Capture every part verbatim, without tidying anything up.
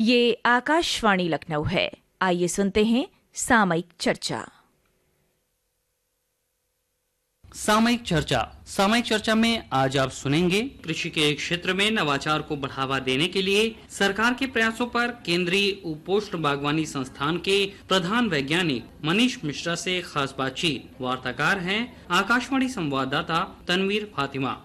ये आकाशवाणी लखनऊ है। आइए सुनते हैं सामयिक चर्चा। सामयिक चर्चा सामयिक चर्चा में आज आप सुनेंगे कृषि के क्षेत्र में नवाचार को बढ़ावा देने के लिए सरकार के प्रयासों पर केंद्रीय उपोष्ण बागवानी संस्थान के प्रधान वैज्ञानिक मनीष मिश्रा से खास बातचीत। वार्ताकार हैं आकाशवाणी संवाददाता तनवीर फातिमा।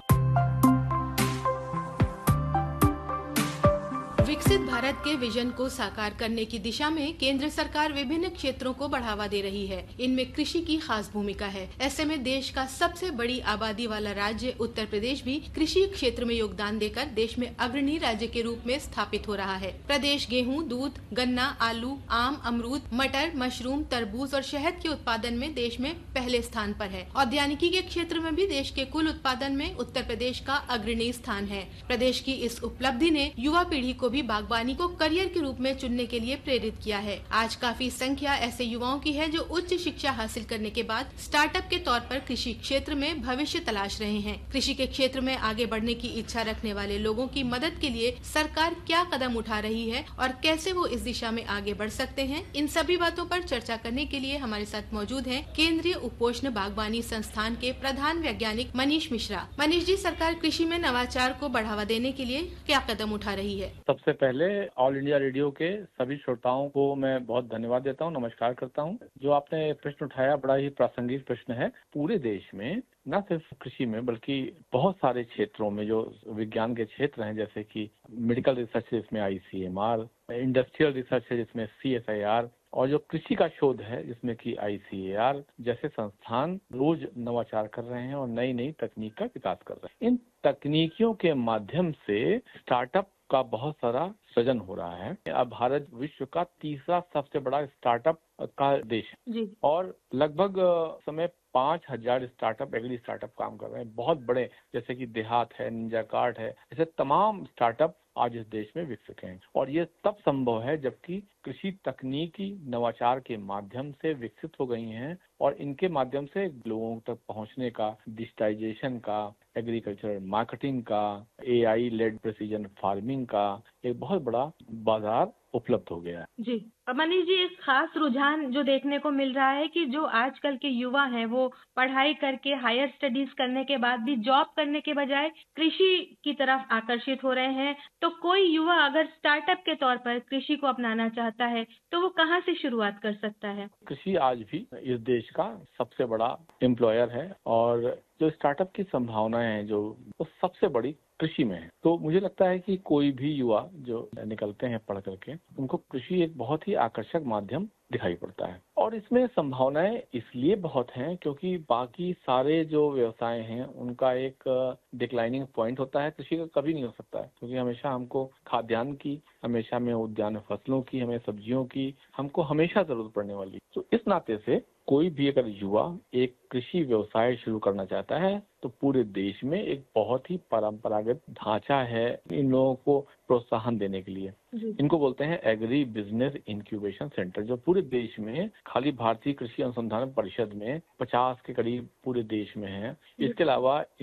विकसित भारत के विजन को साकार करने की दिशा में केंद्र सरकार विभिन्न क्षेत्रों को बढ़ावा दे रही है। इनमें कृषि की खास भूमिका है। ऐसे में देश का सबसे बड़ी आबादी वाला राज्य उत्तर प्रदेश भी कृषि क्षेत्र में योगदान देकर देश में अग्रणी राज्य के रूप में स्थापित हो रहा है। प्रदेश गेहूं, दूध, गन्ना, आलू, आम, अमरूद, मटर, मशरूम, तरबूज और शहद के उत्पादन में देश में पहले स्थान पर है। औद्यानिकी के क्षेत्र में भी देश के कुल उत्पादन में उत्तर प्रदेश का अग्रणी स्थान है। प्रदेश की इस उपलब्धि ने युवा पीढ़ी को भी बागवानी को करियर के रूप में चुनने के लिए प्रेरित किया है। आज काफी संख्या ऐसे युवाओं की है जो उच्च शिक्षा हासिल करने के बाद स्टार्टअप के तौर पर कृषि क्षेत्र में भविष्य तलाश रहे हैं। कृषि के क्षेत्र में आगे बढ़ने की इच्छा रखने वाले लोगों की मदद के लिए सरकार क्या कदम उठा रही है और कैसे वो इस दिशा में आगे बढ़ सकते हैं, इन सभी बातों पर चर्चा करने के लिए हमारे साथ मौजूद हैं केंद्रीय उपोष्ण बागवानी संस्थान के प्रधान वैज्ञानिक मनीष मिश्रा। मनीष जी, सरकार कृषि में नवाचार को बढ़ावा देने के लिए क्या कदम उठा रही है? सबसे पहले ऑल इंडिया रेडियो के सभी श्रोताओं को मैं बहुत धन्यवाद देता हूं, नमस्कार करता हूं। जो आपने प्रश्न उठाया बड़ा ही प्रासंगिक प्रश्न है। पूरे देश में न सिर्फ कृषि में बल्कि बहुत सारे क्षेत्रों में जो विज्ञान के क्षेत्र हैं, जैसे कि मेडिकल रिसर्च है जिसमें आई C M R, industrial research है जिसमें सी एस आई आर, और जो कृषि का शोध है जिसमें कि आई सी ए आर जैसे संस्थान रोज नवाचार कर रहे हैं और नई नई तकनीक का विकास कर रहे हैं। इन तकनीकियों के माध्यम से स्टार्टअप का बहुत सारा सृजन हो रहा है। अब भारत विश्व का तीसरा सबसे बड़ा स्टार्टअप का देश है जी। और लगभग समय पाँच हजार स्टार्टअप एग्री स्टार्टअप काम कर रहे हैं। बहुत बड़े, जैसे कि देहात है, निंजा कार्ट है, ऐसे तमाम स्टार्टअप आज इस देश में विकसित हैं। और ये तब संभव है जबकि कृषि तकनीकी नवाचार के माध्यम से विकसित हो गई हैं और इनके माध्यम से लोगों तक पहुंचने का, डिजिटाइजेशन का, एग्रीकल्चर मार्केटिंग का, ए आई लेड प्रिसीजन फार्मिंग का एक बहुत बड़ा बाजार उपलब्ध हो गया है जी। मनीष जी, एक खास रुझान जो देखने को मिल रहा है कि जो आजकल के युवा हैं वो पढ़ाई करके हायर स्टडीज करने के बाद भी जॉब करने के बजाय कृषि की तरफ आकर्षित हो रहे हैं। तो कोई युवा अगर स्टार्टअप के तौर पर कृषि को अपनाना चाहता है तो वो कहाँ से शुरुआत कर सकता है? कृषि आज भी इस देश का सबसे बड़ा एम्प्लॉयर है और जो स्टार्टअप की संभावनाएं हैं जो वो सबसे बड़ी कृषि में है। तो मुझे लगता है कि कोई भी युवा जो निकलते हैं पढ़ करके, उनको कृषि एक बहुत ही आकर्षक माध्यम दिखाई पड़ता है। और इसमें संभावनाएं इसलिए बहुत हैं क्योंकि बाकी सारे जो व्यवसाय हैं उनका एक डिक्लाइनिंग पॉइंट होता है, कृषि का कभी नहीं हो सकता है। क्योंकि हमेशा हमको खाद्यान्न की, हमेशा में उद्यान फसलों की, हमें सब्जियों की हमको हमेशा जरूरत पड़ने वाली। तो इस नाते से कोई भी अगर युवा एक कृषि व्यवसाय शुरू करना चाहता है तो पूरे देश में एक बहुत ही परंपरागत ढांचा है इन लोगों को प्रोत्साहन देने के लिए। इनको बोलते हैं एग्री बिजनेस इंक्यूबेशन सेंटर, जो पूरे देश में खाली भारतीय कृषि अनुसंधान परिषद में पचास के करीब पूरे देश में है। इसके अलावा